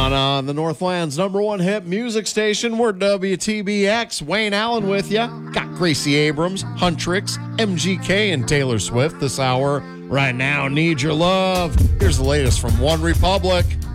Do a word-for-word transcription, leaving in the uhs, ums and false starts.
on uh, the Northland's number one hit music station. We're W T B X. Wayne Allen with you. Got Gracie Abrams, Huntrix, M G K, and Taylor Swift this hour. Right now, Need Your Love. Here's the latest from One Republic.